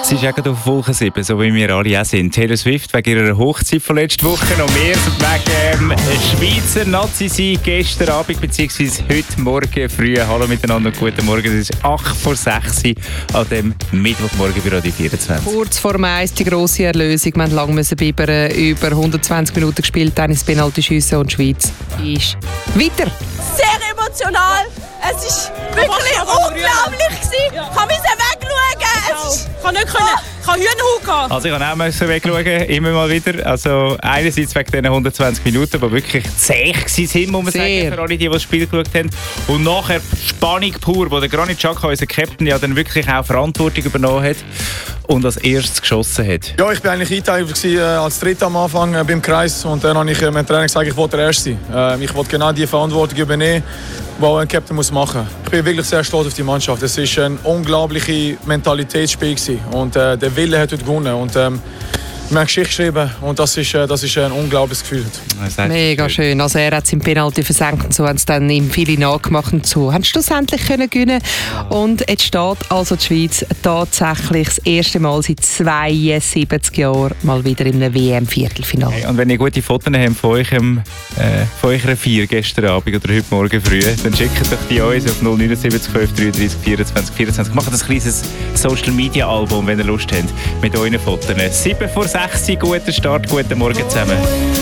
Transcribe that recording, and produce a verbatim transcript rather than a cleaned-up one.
Sie ist auch gerade auf Wolke sieben, so wie wir alle auch sind. Taylor Swift wegen ihrer Hochzeit von letzter Woche, noch mehr wegen ähm, Schweizer Nazi-Sieg gestern Abend bzw. heute Morgen früh. Hallo miteinander, guten Morgen. Es ist acht vor sechs an dem Mittwochmorgen bei Radio vierundzwanzig. Kurz vor dem Eis die grosse Erlösung. Wir mussten lange bibbern, über hundertzwanzig Minuten gespielt, dann ins Penalty-Schiessen und die Schweiz ist weiter. Sehr emotional. Es ist wirklich unglaublich gewesen. Ich musste wegschauen. Es ist... Ich kann nicht können. Ich kann Hühnerhaut gehen. Also ich kann auch müssen wegschauen, immer mal wieder. Also einerseits wegen diesen hundertzwanzig Minuten, die wirklich zäh waren, muss man Sehr. sagen, für alle, die, die das Spiel geschaut haben. Und nachher Spannung pur, wo der Granit Xhaka, unser Captain, ja dann wirklich auch Verantwortung übernommen hat und als erstes geschossen hat. Ja, ich war eigentlich eingeteilt äh, als Dritter am Anfang äh, beim Kreis und dann habe ich äh, meinem Trainer gesagt, ich wollte der Erste sein. Äh, ich wollte genau die Verantwortung übernehmen, die ein Captain muss machen muss. Ich bin wirklich sehr stolz auf die Mannschaft. Es war ein unglaubliches Mentalitätsspiel gewesen. Und äh, der Wille hat heute gewonnen. Und, ähm, wir haben Geschichte geschrieben und das ist, äh, das ist ein unglaubliches Gefühl. Mega schön. Also er hat es im Penalty versenkt und so haben es dann ihm viele nachgemacht und so. Haben schlussendlich können gewinnen. Und jetzt steht also die Schweiz tatsächlich das erste Mal seit zweiundsiebzig Jahren mal wieder in einem W M-Viertelfinale. Hey, und wenn ihr gute Fotos habt von, eurem, äh, von eurer Vier gestern Abend oder heute Morgen früh, dann schickt doch die uns auf null neun sieben fünf drei drei vierundzwanzig vierundzwanzig. Macht ein kleines Social-Media-Album, wenn ihr Lust habt, mit euren Fotos. sieben vor sechs, guter Start, guten Morgen zusammen.